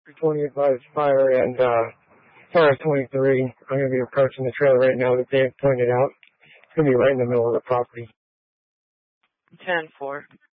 20 fire and fire 23. I'm going to be approaching the trailer right now that Dave pointed out. It's going to be right in the middle of the property. 10-4.